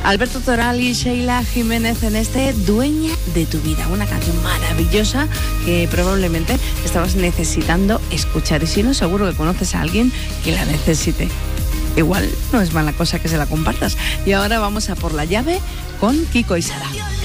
Alberto Toral y Sheila Jiménez en este Dueña de tu vida, una canción maravillosa que probablemente estabas necesitando escuchar, y si no, seguro que conoces a alguien que la necesite. Igual no es mala cosa que se la compartas. Y ahora vamos a por la llave con Kiko y Sara.